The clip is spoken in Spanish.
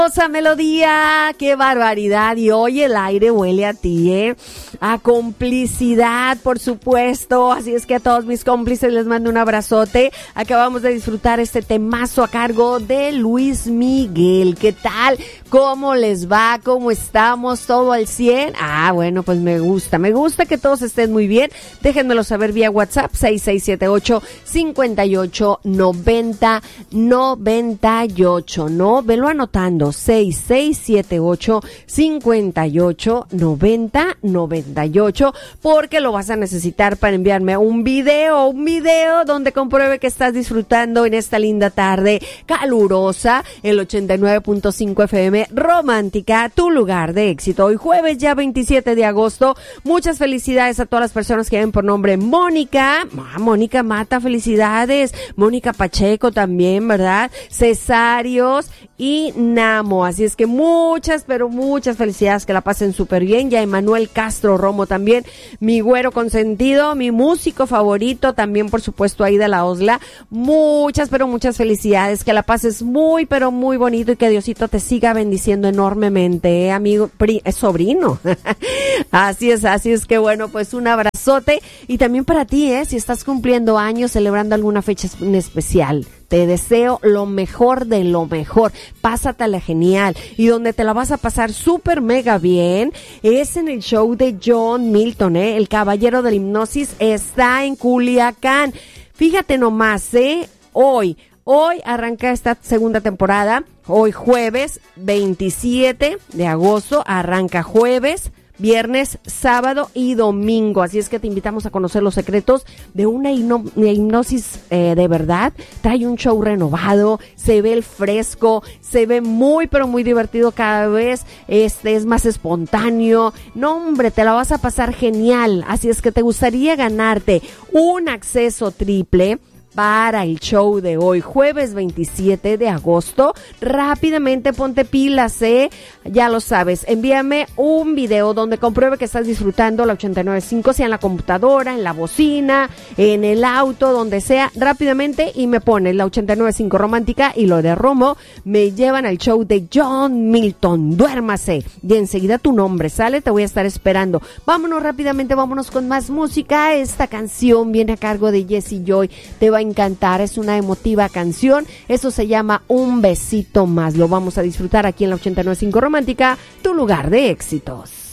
Esa melodía, qué barbaridad. Y hoy el aire huele a ti, a complicidad, por supuesto. Así es que a todos mis cómplices les mando un abrazote. Acabamos de disfrutar este temazo a cargo de Luis Miguel. ¿Qué tal? ¿Cómo les va? ¿Cómo estamos? ¿Todo al 100? Bueno, pues me gusta que todos estén muy bien. Déjenmelo saber vía WhatsApp 6678-5890-98. No, velo anotando. 6678-5890-98, porque lo vas a necesitar para enviarme un video donde compruebe que estás disfrutando en esta linda tarde calurosa, el 89.5 FM Romántica, tu lugar de éxito. Hoy jueves ya 27 de agosto, muchas felicidades a todas las personas que ven por nombre Mónica. Mónica Mata, felicidades. Mónica Pacheco también, ¿verdad? Cesarios y Namo. Así es que muchas, pero muchas felicidades, que la pasen súper bien. Ya Emanuel Castro Romo también, mi güero consentido, mi músico favorito, también por supuesto Aida La Osla. Muchas, pero muchas felicidades, que la pases muy, pero muy bonito y que Diosito te siga bendiciendo enormemente, amigo, sobrino. Así es que bueno, pues un abrazote. Y también para ti, si estás cumpliendo años, celebrando alguna fecha en especial, te deseo lo mejor de lo mejor. Pásatela genial. Y donde te la vas a pasar súper mega bien es en el show de John Milton, el caballero de la hipnosis. Está en Culiacán. Fíjate nomás, Hoy arranca esta segunda temporada. Hoy jueves 27 de agosto arranca jueves, viernes, sábado y domingo. Así es que te invitamos a conocer los secretos de una hipnosis de verdad. Trae un show renovado, se ve el fresco, se ve muy, pero muy divertido cada vez. Es más espontáneo. No, hombre, te la vas a pasar genial. Así es que te gustaría ganarte un acceso triple para el show de hoy, jueves 27 de agosto. Rápidamente ponte pilas, ya lo sabes, envíame un video donde compruebe que estás disfrutando la 89.5, sea en la computadora, en la bocina, en el auto, donde sea, rápidamente, y me pones la 89.5 Romántica y lo de Romo, me llevan al show de John Milton. Duérmase, y enseguida tu nombre sale, te voy a estar esperando. Vámonos rápidamente, vámonos con más música. Esta canción viene a cargo de Jessie Joy, te va a encantar, es una emotiva canción. Eso se llama Un Besito Más. Lo vamos a disfrutar aquí en la 89.5 Romántica, tu lugar de éxitos.